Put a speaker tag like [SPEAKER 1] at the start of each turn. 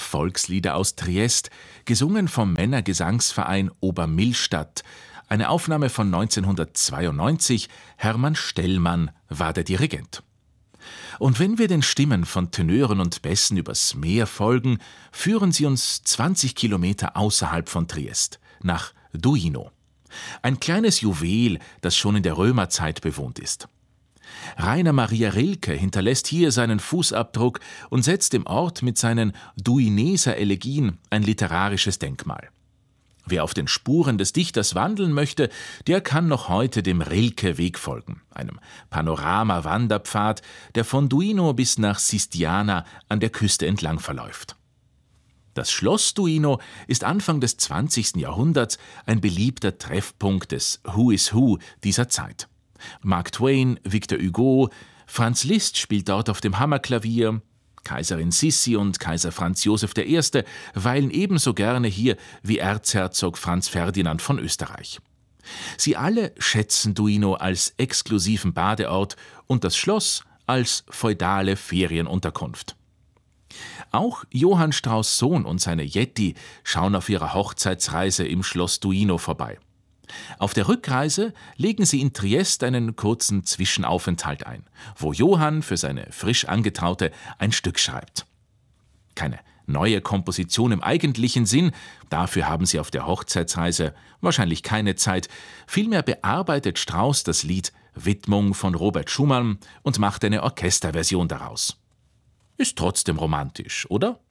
[SPEAKER 1] Volkslieder aus Triest, gesungen vom Männergesangsverein Obermillstatt. Eine Aufnahme von 1992, Hermann Stellmann war der Dirigent. Und wenn wir den Stimmen von Tenören und Bässen übers Meer folgen, führen sie uns 20 Kilometer außerhalb von Triest, nach Duino. Ein kleines Juwel, das schon in der Römerzeit bewohnt ist. Rainer Maria Rilke hinterlässt hier seinen Fußabdruck und setzt dem Ort mit seinen Duineser Elegien ein literarisches Denkmal. Wer auf den Spuren des Dichters wandeln möchte, der kann noch heute dem Rilke-Weg folgen, einem Panorama-Wanderpfad, der von Duino bis nach Sistiana an der Küste entlang verläuft. Das Schloss Duino ist Anfang des 20. Jahrhunderts ein beliebter Treffpunkt des Who is Who dieser Zeit. Mark Twain, Victor Hugo, Franz Liszt spielt dort auf dem Hammerklavier, Kaiserin Sissi und Kaiser Franz Josef I. weilen ebenso gerne hier wie Erzherzog Franz Ferdinand von Österreich. Sie alle schätzen Duino als exklusiven Badeort und das Schloss als feudale Ferienunterkunft. Auch Johann Strauss Sohn und seine Yeti schauen auf ihrer Hochzeitsreise im Schloss Duino vorbei. Auf der Rückreise legen sie in Triest einen kurzen Zwischenaufenthalt ein, wo Johann für seine frisch Angetraute ein Stück schreibt. Keine neue Komposition im eigentlichen Sinn, dafür haben sie auf der Hochzeitsreise wahrscheinlich keine Zeit, vielmehr bearbeitet Strauss das Lied Widmung von Robert Schumann und macht eine Orchesterversion daraus. Ist trotzdem romantisch, oder?